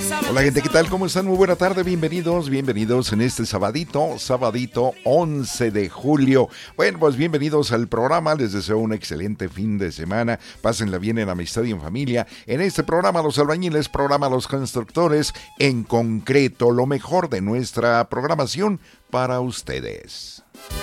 Hola gente, ¿qué tal? ¿Cómo están? Muy buena tarde, bienvenidos en este sabadito 11 de julio. Bueno, pues bienvenidos al programa, les deseo un excelente fin de semana, pásenla bien en amistad y en familia. En este programa Los Albañiles, programa Los Constructores, en concreto lo mejor de nuestra programación para ustedes.